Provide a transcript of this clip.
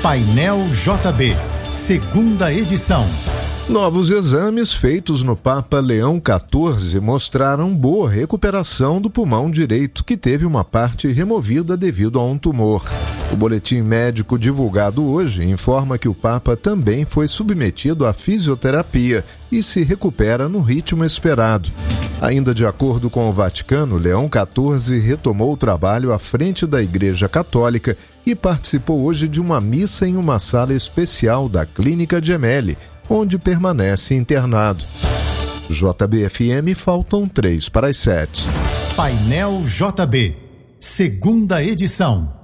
Painel JB, segunda edição. Novos exames feitos no Papa Leão XIV mostraram boa recuperação do pulmão direito, que teve uma parte removida devido a um tumor. O boletim médico divulgado hoje informa que o Papa também foi submetido à fisioterapia e se recupera no ritmo esperado. Ainda de acordo com o Vaticano, Leão XIV retomou o trabalho à frente da Igreja Católica e participou hoje de uma missa em uma sala especial da Clínica Gemelli, onde permanece internado. JB-FM, faltam 3 para as 7. Painel JB, segunda edição.